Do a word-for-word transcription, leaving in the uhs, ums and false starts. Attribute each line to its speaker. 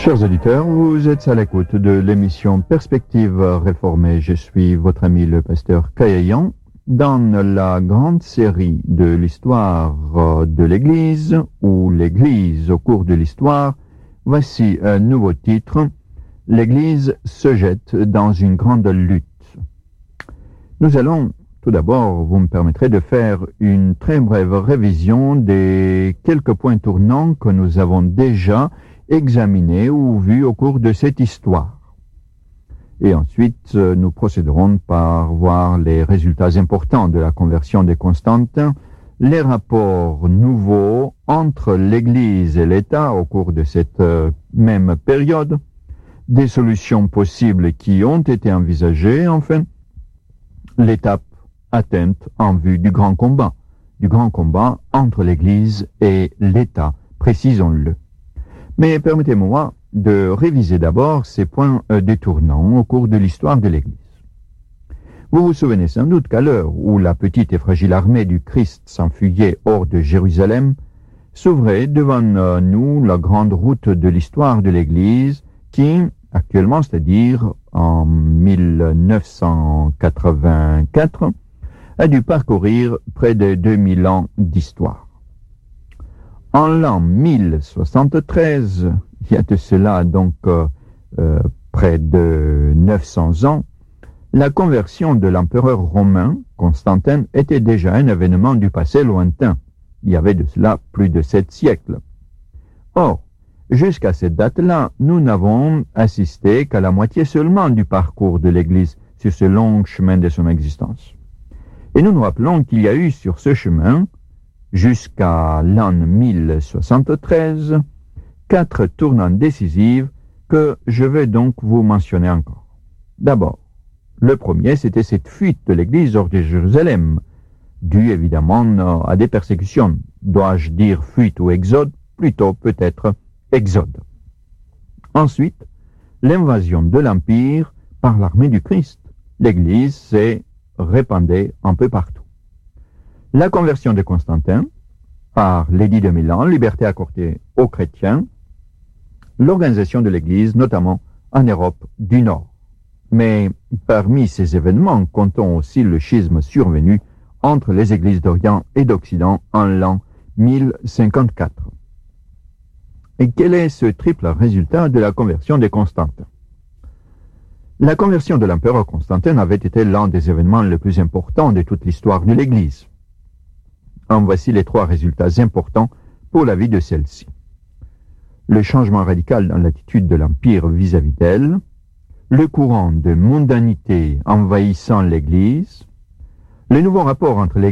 Speaker 1: Chers auditeurs, vous êtes à l'écoute de l'émission Perspective réformée. Je suis votre ami le pasteur Kayayan dans la grande série de l'histoire de l'Église ou l'Église au cours de l'histoire. Voici un nouveau titre. L'Église se jette dans une grande lutte. Nous allons tout d'abord, vous me permettrez de faire une très brève révision des quelques points tournants que nous avons déjà examinés ou vus au cours de cette histoire. Et ensuite, nous procéderons par voir les résultats importants de la conversion de Constantin, les rapports nouveaux entre l'Église et l'État au cours de cette même période, des solutions possibles qui ont été envisagées, enfin, l'étape atteinte en vue du grand combat, du grand combat entre l'Église et l'État, précisons-le. Mais permettez-moi de réviser d'abord ces points détournants au cours de l'histoire de l'Église. Vous vous souvenez sans doute qu'à l'heure où la petite et fragile armée du Christ s'enfuyait hors de Jérusalem, s'ouvrait devant nous la grande route de l'histoire de l'Église qui, actuellement, c'est-à-dire en mille neuf cent quatre-vingt-quatre, a dû parcourir près de deux mille ans d'histoire. En l'an mille soixante-treize, il y a de cela donc euh, euh, près de neuf cents ans, la conversion de l'empereur romain, Constantin, était déjà un événement du passé lointain. Il y avait de cela plus de sept siècles. Or, jusqu'à cette date-là, nous n'avons assisté qu'à la moitié seulement du parcours de l'Église sur ce long chemin de son existence. Et nous nous rappelons qu'il y a eu sur ce chemin, jusqu'à l'an mille soixante-treize, quatre tournants décisifs que je vais donc vous mentionner encore. D'abord, le premier, c'était cette fuite de l'Église hors de Jérusalem, due évidemment à des persécutions. Dois-je dire fuite ou exode? Plutôt peut-être exode. Ensuite, l'invasion de l'Empire par l'armée du Christ. L'Église s'est répandue un peu partout. La conversion de Constantin par l'édit de Milan, liberté accordée aux chrétiens, l'organisation de l'Église, notamment en Europe du Nord. Mais parmi ces événements, comptons aussi le schisme survenu entre les églises d'Orient et d'Occident en l'an mille cinquante-quatre. Et quel est ce triple résultat de la conversion de Constantin? La conversion de l'empereur Constantin avait été l'un des événements les plus importants de toute l'histoire de l'Église. En voici les trois résultats importants pour la vie de celle-ci. Le changement radical dans l'attitude de l'Empire vis-à-vis d'elle, le courant de mondanité envahissant l'Église, le nouveau rapport entre l'Église